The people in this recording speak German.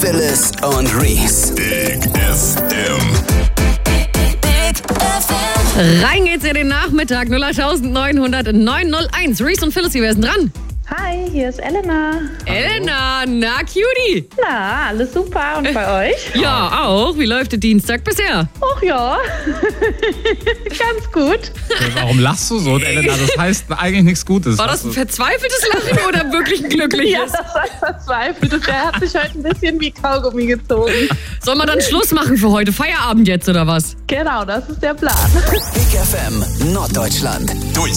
Phyllis und Reese. Big FM. Rein geht's in den Nachmittag. 08900 901. Reese und Phyllis, wer ist denn dran? Hi, hier ist Elena. Elena, na Cutie. Na, alles super. Und bei euch? Ja, auch. Wie läuft der Dienstag bisher? Ach ja, ganz gut. Warum lachst du so, Elena? Das heißt eigentlich nichts Gutes. War das ein verzweifeltes Lachen oder wirklich ein Ja, glückliches? das war verzweifelt. Und der hat sich heute ein bisschen wie Kaugummi gezogen. Sollen wir dann Schluss machen für heute? Feierabend jetzt oder was? Genau, das ist der Plan. Big FM Norddeutschland. Durch